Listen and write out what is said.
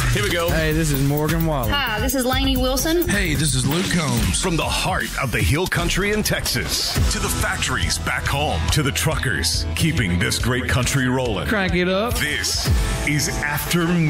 Here we go. Hey, this is Morgan Wallen. Hi, this is Lainey Wilson. Hey, this is Luke Combs. From the heart of the Hill Country in Texas to the factories back home to the truckers keeping this great country rolling. Crank it up. This is After